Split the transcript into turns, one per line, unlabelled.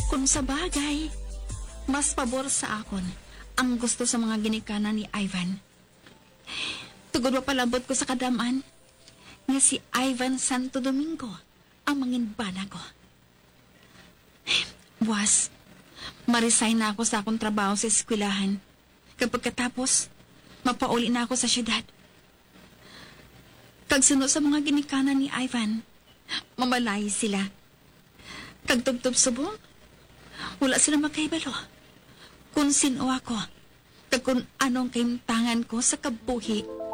Kung sa bagay, mas pabor sa akon ang gusto sa mga ginikanan ni Ivan. Tugod pa palabot ko sa kadaman nga si Ivan Santo Domingo ang manginbana ko. Buwas, ma-resign na ako sa akong trabaho sa eskwelahan. Kapag katapos, mapauli na ako sa syudad. Kagsuno sa mga ginikanan ni Ivan, mamalay sila. Kagtubtob subong, wala sila makaibalo. Kung sino ako, kag kung anong kaimtangan ko sa kabuhi